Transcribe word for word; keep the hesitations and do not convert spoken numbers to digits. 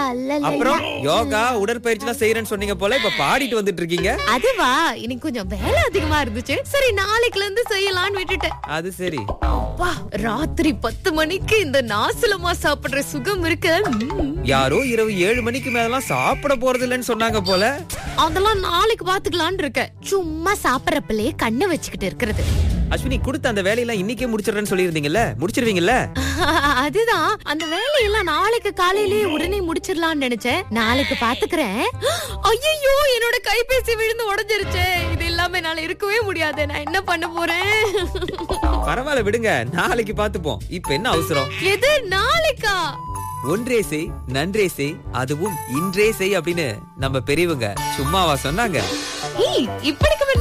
அப்புறம் யோகா உடற்பயிற்சி எல்லாம் செய்யறேன்னு சொன்னீங்க போல, இப்ப பாடிட்டு வந்துட்டு இருக்கீங்க. அதுவா, இன்னைக்கு கொஞ்சம் வேலை அதிகமா இருந்துச்சு. சரி, நாளைக்குல இருந்து செய்யலாம்னு விட்டுட்டேன். அது சரி. அப்பா, ராத்திரி பத்து மணிக்கு இந்த நாசலமா சாப்பிடுற சுகம் இருக்கு. ம்ம். யாரோ இரவு ஏழு மணிக்கு மேலாம் சாப்பிட போறது இல்லைன்னு சொன்னாங்க போல. அதெல்லாம் நாளைக்கு பாத்துக்கலாம்னு இருக்கேன். சும்மா சாப்பிடறப்பலே கண்ணை வச்சுக்கிட்டு இருக்கிறது. அஸ்வினி, கொடுத்த அந்த வேலையெல்லாம் இன்னைக்கே முடிச்சிடுறேன்னு சொல்லியிருந்தீங்கல்ல, முடிச்சிருவீங்கல்ல? அதுதான், அந்த வேலையெல்லாம் நாளைக்கு காலையிலேயே உடனே முடிச்சிடலாம்னு நினைச்சேன். நாளைக்கு பாத்துக்கிறேன். ஐயோ, என்னோட கைபேசி விழுந்து உடைஞ்சிருச்சு. இது இல்லாம என்னால இருக்கவே முடியாது. நான் என்ன பண்ண போறேன்? பரவாயில்ல விடுங்க, நாளைக்கு பாத்துப்போம். இப்ப என்ன அவசரம்? எது நாளைக்கா? ஒன்றே செய் நன்றே செய், அதுவும் இன்றே செய் அப்படின்னு நம்ம பெரியவங்க சும்மாவா சொன்னாங்க? ஏய், இப்படி